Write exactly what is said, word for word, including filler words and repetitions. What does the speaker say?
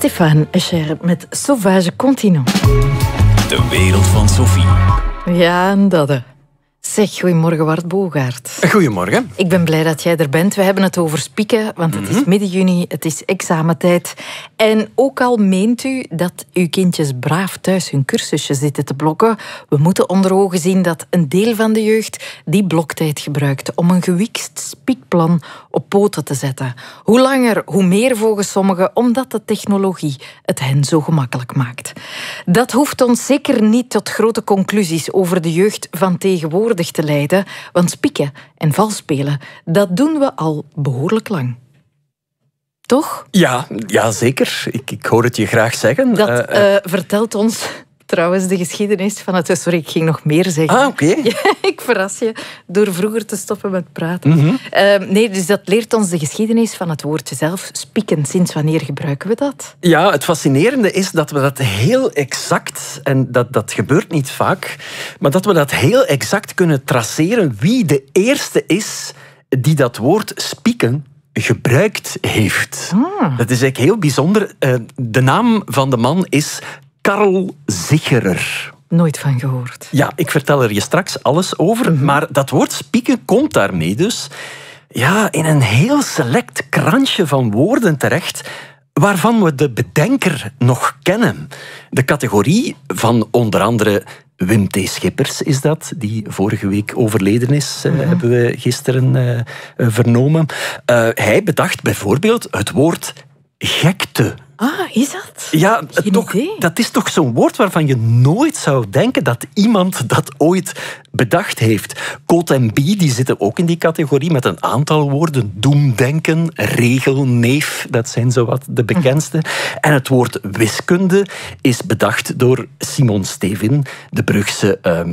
Stéphane Escher met Sauvage Continent. De wereld van Sophie. Ja, en dat. hè. Zeg, goedemorgen Wart Bogaert. Goedemorgen. Ik ben blij dat jij er bent. We hebben het over spieken, want het Mm-hmm. is midden juni, het is examentijd. En ook al meent u dat uw kindjes braaf thuis hun cursusje zitten te blokken, we moeten onder ogen zien dat een deel van de jeugd die bloktijd gebruikt om een gewikst spiekplan op poten te zetten. Hoe langer, hoe meer volgens sommigen, omdat de technologie het hen zo gemakkelijk maakt. Dat hoeft ons zeker niet tot grote conclusies over de jeugd van tegenwoordig te leiden, want spieken en valspelen, dat doen we al behoorlijk lang. Toch? Ja, ja zeker. Ik, ik hoor het je graag zeggen. Dat Uh, uh, uh, vertelt ons trouwens de geschiedenis van het... Sorry, ik ging nog meer zeggen. ah, oké. Okay. Ja, ik verras je door vroeger te stoppen met praten. Mm-hmm. Uh, nee, dus dat leert ons de geschiedenis van het woordje zelf. Spieken, sinds wanneer gebruiken we dat? Ja, het fascinerende is dat we dat heel exact, en dat, dat gebeurt niet vaak, maar dat we dat heel exact kunnen traceren wie de eerste is die dat woord spieken gebruikt heeft. Ah. Dat is eigenlijk heel bijzonder. Uh, de naam van de man is Karl Zicherer. Nooit van gehoord. Ja, ik vertel er je straks alles over. Mm-hmm. Maar dat woord spieken komt daarmee dus ja, in een heel select kransje van woorden terecht, waarvan we de bedenker nog kennen. De categorie van onder andere Wim T. Schippers is dat, die vorige week overleden is, mm-hmm. uh, hebben we gisteren uh, uh, vernomen. Uh, hij bedacht bijvoorbeeld het woord gekte. Ah, is dat? Ja, Geen toch, idee. dat is toch zo'n woord waarvan je nooit zou denken dat iemand dat ooit bedacht heeft. Coat en Bie, die zitten ook in die categorie met een aantal woorden. Doemdenken, regel, neef, dat zijn zowat de bekendste. En het woord wiskunde is bedacht door Simon Stevin, de Brugse uh,